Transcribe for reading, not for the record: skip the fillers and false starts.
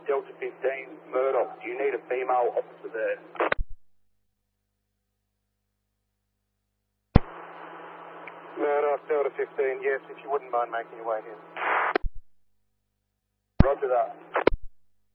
Delta 15, Murdoch, do you need a female officer there? Murdoch, Delta 15, yes, if you wouldn't mind making your way here. Roger that.